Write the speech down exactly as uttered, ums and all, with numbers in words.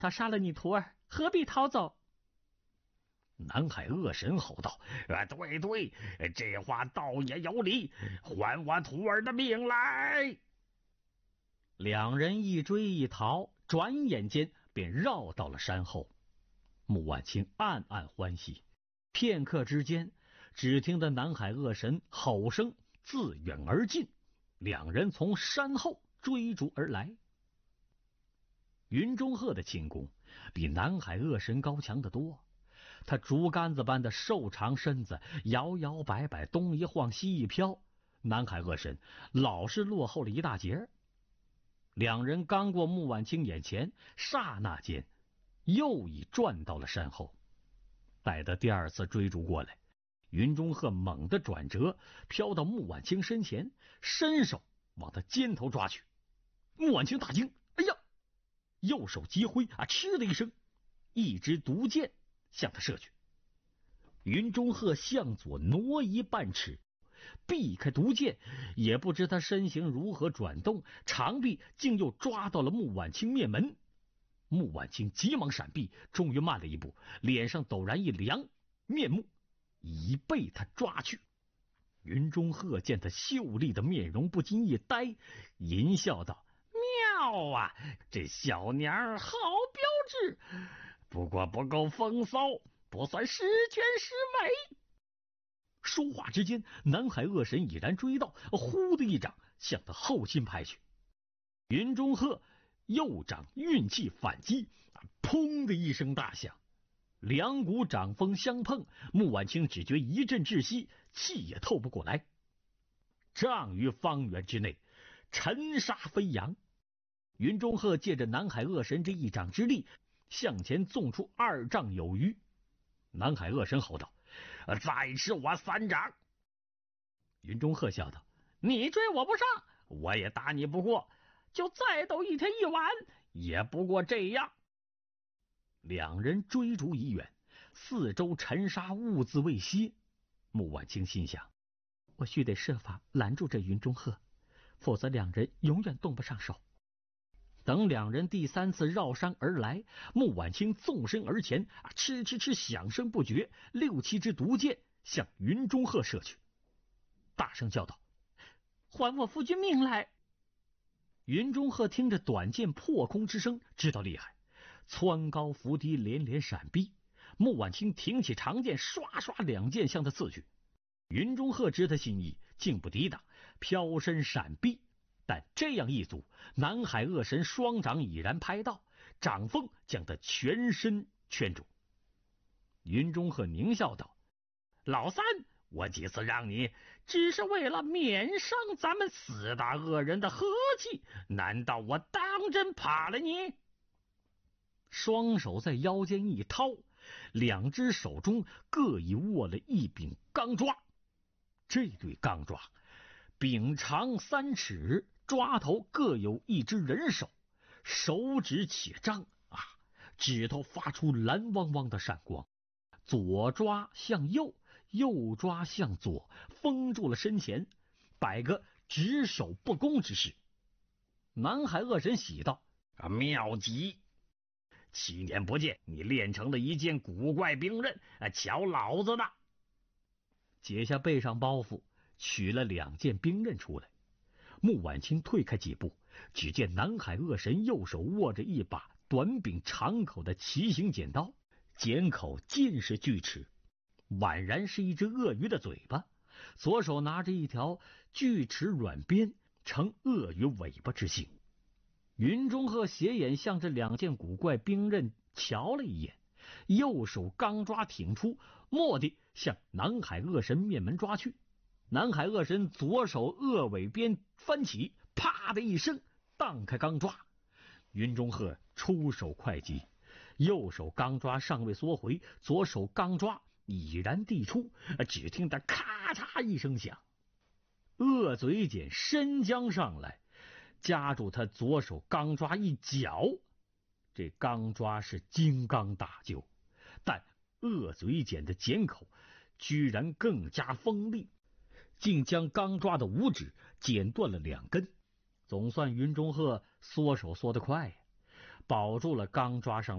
他杀了你徒儿，何必逃走？ 南海恶神吼道：“啊，对对，这话倒也有理，还我徒儿的命来！” 两人一追一逃，转眼间便绕到了山后。穆婉清暗暗欢喜，片刻之间，只听得南海恶神吼声自远而近，两人从山后追逐而来。云中鹤的轻功比南海恶神高强得多，他竹竿子般的瘦长身子摇摇摆摆，东一晃西一飘，南海恶神老是落后了一大截。两人刚过穆婉清眼前，刹那间又已转到了山后。待得第二次追逐过来，云中鹤猛地转折，飘到穆婉清身前，伸手往他肩头抓去。穆婉清大惊，哎呀！右手急挥，啊，嗤的一声，一支毒箭向他射去。云中鹤向左挪移半尺，避开毒箭，也不知他身形如何转动，长臂竟又抓到了穆婉清面门。穆婉清急忙闪避，终于慢了一步，脸上陡然一凉，面目已被他抓去。云中鹤见他秀丽的面容，不禁一呆，淫笑道：“妙啊，这小娘好标致，不过不够风骚，不算十全十美。”说话之间，南海恶神已然追到，呼的一掌向他后心拍去。云中鹤右掌运气反击，砰的一声大响，两股掌风相碰，穆婉清只觉一阵窒息，气也透不过来。丈余方圆之内，尘沙飞扬。云中鹤借着南海恶神这一掌之力，向前纵出二丈有余。南海恶神吼道：“再吃我三掌！”云中鹤笑道：“你追我不上，我也打你不过，就再斗一天一晚，也不过这样。”两人追逐已远，四周尘沙兀自未歇。穆婉清心想，我须得设法拦住这云中鹤，否则两人永远动不上手。等两人第三次绕山而来，穆婉清纵身而前，啊，嗤嗤嗤响声不绝，六七支毒箭向云中鹤射去，大声叫道：“还我夫君命来！”云中鹤听着短剑破空之声，知道厉害，蹿高伏低，连连闪避。穆婉清挺起长剑，刷刷两剑向他刺去。云中鹤知他心意，竟不抵挡，飘身闪避。但这样一阻，南海恶神双掌已然拍到，掌风将他全身圈住。云中鹤狞笑道：“老三，我几次让你，只是为了免伤咱们四大恶人的和气，难道我当真怕了你？”双手在腰间一掏，两只手中各已握了一柄钢抓。这对钢抓柄长三尺，抓头各有一只人手，手指且张啊，指头发出蓝汪汪的闪光，左抓向右，右抓向左，封住了身前，摆个只守不攻之势。南海恶神喜道：“啊，妙极！七年不见，你练成了一件古怪兵刃，瞧老子的！”解下背上包袱，取了两件兵刃出来。穆婉清退开几步，只见南海恶神右手握着一把短柄长口的奇形剪刀，剪口尽是锯齿，宛然是一只鳄鱼的嘴巴。左手拿着一条锯齿软鞭，呈鳄鱼尾巴之形。云中鹤斜眼向这两件古怪兵刃瞧了一眼，右手钢抓挺出，蓦地向南海恶神面门抓去。南海恶神左手鳄尾鞭翻起，啪的一声荡开钢抓。云中鹤出手快极，右手钢抓尚未缩回，左手钢抓已然递出，只听得咔嚓一声响，鳄嘴锏伸将上来，夹住他左手钢抓一绞。这钢抓是金刚大臼，但鳄嘴锏的剪口居然更加锋利，竟将钢抓的五指剪断了两根。总算云中鹤缩手缩得快呀，保住了钢抓上